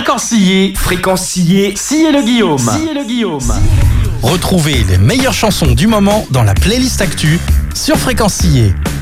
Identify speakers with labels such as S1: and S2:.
S1: Fréquenciller. Sillé le Guillaume.
S2: Retrouvez les meilleures chansons du moment dans la playlist Actu sur Fréquenciller.